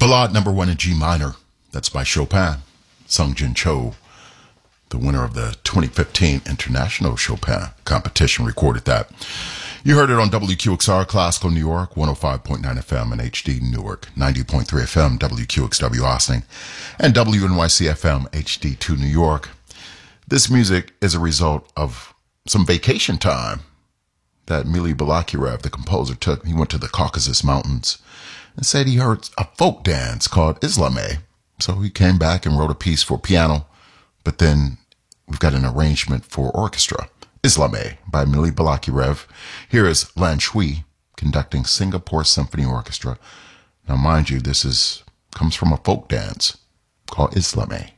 Ballade number 1 in G minor. That's by Chopin. Sung Jin Cho, the winner of the 2015 International Chopin competition, recorded that. You heard it on WQXR Classical New York, 105.9 FM and HD Newark, 90.3 FM WQXW Austin, and WNYC FM HD2 New York. This music is a result of some vacation time that Mily Balakirev, the composer, took. He went to the Caucasus Mountains and said he heard a folk dance called Islamé. So he came back and wrote a piece for piano, but then we've got an arrangement for orchestra. Islamé by Mily Balakirev. Here is Lan Shui conducting Singapore Symphony Orchestra. Now, mind you, this comes from a folk dance called Islamé.